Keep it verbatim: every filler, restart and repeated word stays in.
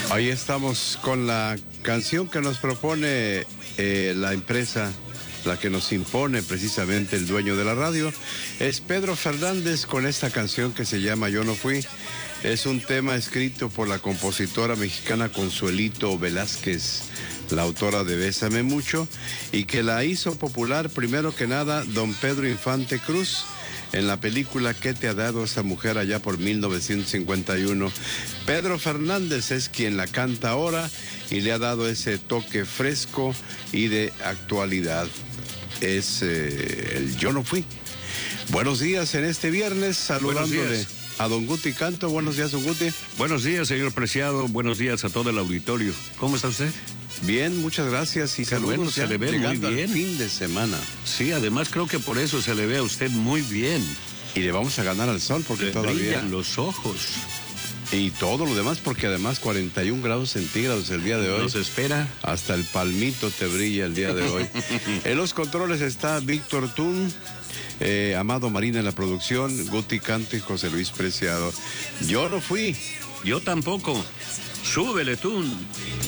Ahí estamos con la canción que nos propone eh, la empresa, la que nos impone precisamente el dueño de la radio. Es Pedro Fernández con esta canción que se llama Yo no fui. Es un tema escrito por la compositora mexicana Consuelito Velázquez, la autora de Bésame Mucho, y que la hizo popular primero que nada don Pedro Infante Cruz en la película ¿Qué te ha dado esa mujer? Allá por mil novecientos cincuenta y uno. Pedro Fernández es quien la canta ahora y le ha dado ese toque fresco y de actualidad. Es eh, el Yo no fui. Buenos días en este viernes, saludándole a don Guti Canto. Buenos días, don Guti. Buenos días, señor Preciado. Buenos días a todo el auditorio. ¿Cómo está usted? Bien, muchas gracias y saludos. Bueno, se le ve muy bien. Fin de semana. Sí, además creo que por eso se le ve a usted muy bien. Y le vamos a ganar al sol porque Le todavía brillan los ojos. Y todo lo demás porque además cuarenta y un grados centígrados el día de hoy. Nos espera. Hasta el palmito te brilla el día de hoy. En los controles está Víctor Tun, eh, Amado Marina en la producción, Guti Canto y José Luis Preciado. Yo no fui. Yo tampoco. Súbele, Tun.